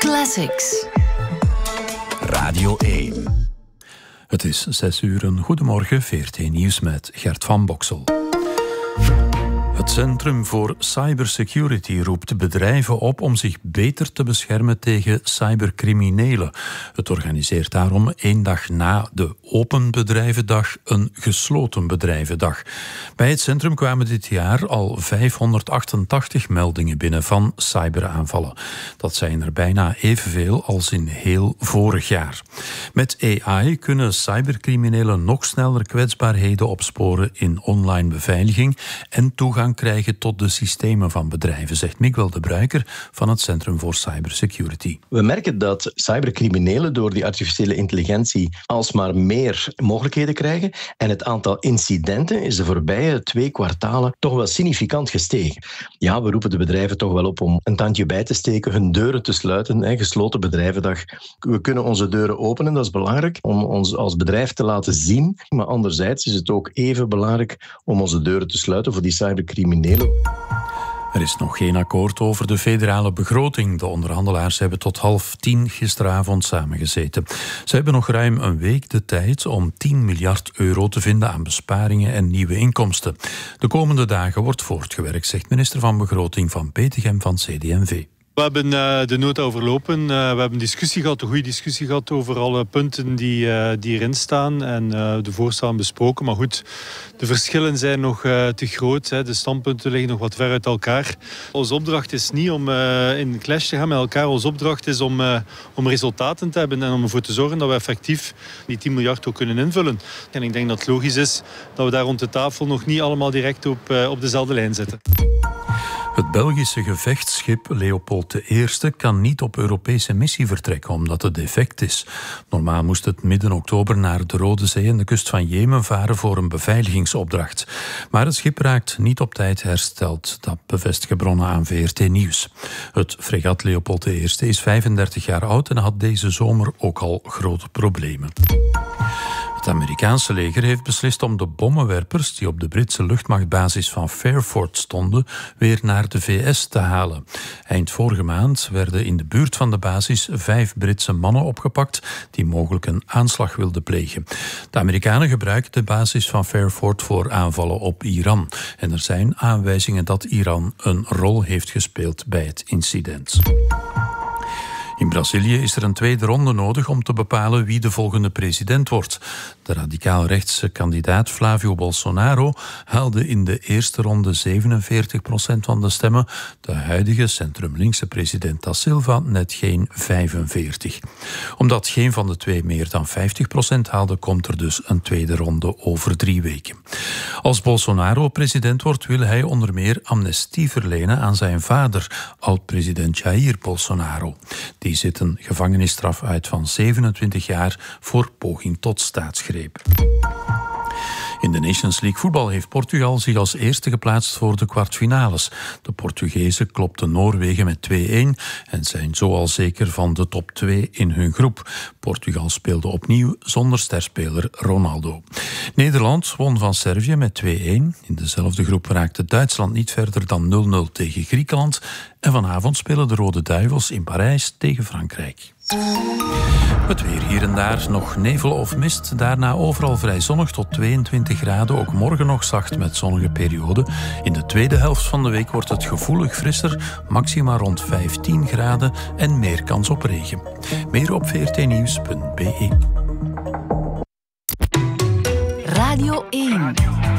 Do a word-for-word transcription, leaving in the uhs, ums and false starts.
Classics. Radio één. Het is zes uur. Een goedemorgen, V R T Nieuws met Gert van Boksel. Het Centrum voor Cybersecurity roept bedrijven op om zich beter te beschermen tegen cybercriminelen. Het organiseert daarom één dag na de Open Bedrijvendag een Gesloten Bedrijvendag. Bij het centrum kwamen dit jaar al vijfhonderdachtentachtig meldingen binnen van cyberaanvallen. Dat zijn er bijna evenveel als in heel vorig jaar. Met A I kunnen cybercriminelen nog sneller kwetsbaarheden opsporen in online beveiliging en toegang krijgen tot de systemen van bedrijven, zegt Miguel de Bruiker van het Centrum voor Cybersecurity. We merken dat cybercriminelen door die artificiële intelligentie alsmaar meer mogelijkheden krijgen en het aantal incidenten is de voorbije twee kwartalen toch wel significant gestegen. Ja, we roepen de bedrijven toch wel op om een tandje bij te steken, hun deuren te sluiten. Hè, gesloten bedrijvendag. We kunnen onze deuren openen, dat is belangrijk, om ons als bedrijf te laten zien. Maar anderzijds is het ook even belangrijk om onze deuren te sluiten voor die cybercriminelen. Er is nog geen akkoord over de federale begroting. De onderhandelaars hebben tot half tien gisteravond samengezeten. Ze hebben nog ruim een week de tijd om tien miljard euro te vinden aan besparingen en nieuwe inkomsten. De komende dagen wordt voortgewerkt, zegt minister van Begroting van Petegem van C D M V. We hebben uh, de nota overlopen. Uh, we hebben een discussie gehad, een goede discussie gehad over alle punten die, uh, die erin staan en uh, de voorstellen besproken. Maar goed, de verschillen zijn nog uh, te groot. Hè. De standpunten liggen nog wat ver uit elkaar. Onze opdracht is niet om uh, in clash te gaan met elkaar. Onze opdracht is om, uh, om resultaten te hebben en om ervoor te zorgen dat we effectief die tien miljard ook kunnen invullen. En ik denk dat het logisch is dat we daar rond de tafel nog niet allemaal direct op, uh, op dezelfde lijn zitten. Het Belgische gevechtsschip Leopold de Eerste kan niet op Europese missie vertrekken omdat het defect is. Normaal moest het midden oktober naar de Rode Zee en de kust van Jemen varen voor een beveiligingsopdracht. Maar het schip raakt niet op tijd hersteld. Dat bevestigen bronnen aan V R T Nieuws. Het fregat Leopold de Eerste is vijfendertig jaar oud en had deze zomer ook al grote problemen. Het Amerikaanse leger heeft beslist om de bommenwerpers die op de Britse luchtmachtbasis van Fairford stonden weer naar de V S te halen. Eind vorige maand werden in de buurt van de basis vijf Britse mannen opgepakt die mogelijk een aanslag wilden plegen. De Amerikanen gebruiken de basis van Fairford voor aanvallen op Iran. En er zijn aanwijzingen dat Iran een rol heeft gespeeld bij het incident. In Brazilië is er een tweede ronde nodig om te bepalen wie de volgende president wordt. De radicaal-rechtse kandidaat Flávio Bolsonaro haalde in de eerste ronde zevenenveertig procent van de stemmen. De huidige centrum-linkse president Da Silva net geen vijfenveertig. Omdat geen van de twee meer dan vijftig procent haalde, komt er dus een tweede ronde over drie weken. Als Bolsonaro president wordt, wil hij onder meer amnestie verlenen aan zijn vader, oud-president Jair Bolsonaro. Die zit een gevangenisstraf uit van zevenentwintig jaar voor poging tot staatsgreep. In de Nations League voetbal heeft Portugal zich als eerste geplaatst voor de kwartfinales. De Portugezen klopten Noorwegen met twee-een en zijn zo al zeker van de top twee in hun groep. Portugal speelde opnieuw zonder sterspeler Ronaldo. Nederland won van Servië met twee-een. In dezelfde groep raakte Duitsland niet verder dan nul nul tegen Griekenland. En vanavond spelen de Rode Duivels in Parijs tegen Frankrijk. Het weer hier en daar nog nevel of mist. Daarna overal vrij zonnig tot tweeëntwintig graden. Ook morgen nog zacht met zonnige perioden. In de tweede helft van de week wordt het gevoelig frisser. Maxima rond vijftien graden en meer kans op regen. Meer op v r t nieuws punt b e. Radio één.